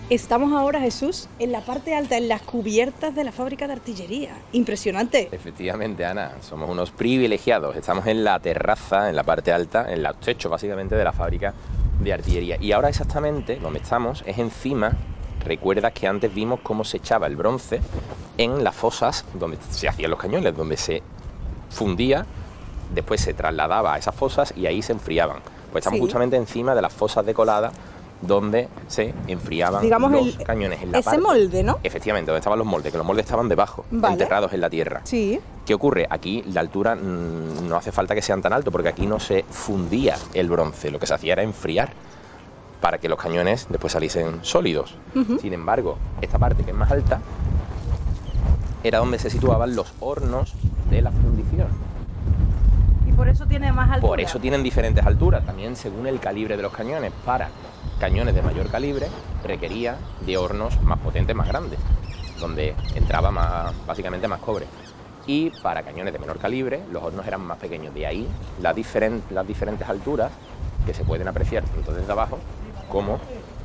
Estamos ahora, Jesús, en la parte alta, en las cubiertas de la fábrica de artillería. Impresionante. Efectivamente, Ana, somos unos privilegiados. Estamos en la terraza, en la parte alta, en los techos básicamente de la fábrica de artillería. Y ahora exactamente donde estamos es encima. Recuerdas que antes vimos cómo se echaba el bronce en las fosas donde se hacían los cañones, donde se fundía, después se trasladaba a esas fosas y ahí se enfriaban. Pues estamos justamente encima de las fosas de colada donde se enfriaban, digamos, los cañones en la ese molde, ¿no? Efectivamente, donde estaban los moldes, que los moldes estaban debajo, enterrados en la tierra. Sí. ¿Qué ocurre? Aquí la altura no hace falta que sean tan altos, porque aquí no se fundía el bronce, lo que se hacía era enfriar para que los cañones después saliesen sólidos. Sin embargo, esta parte que es más alta era donde se situaban los hornos de la fundición. Y por eso tiene más altura. Por eso tienen diferentes alturas, también según el calibre de los cañones. Para cañones de mayor calibre requería de hornos más potentes, más grandes, donde entraba básicamente más cobre. Y para cañones de menor calibre los hornos eran más pequeños. De ahí las diferentes alturas que se pueden apreciar tanto desde abajo como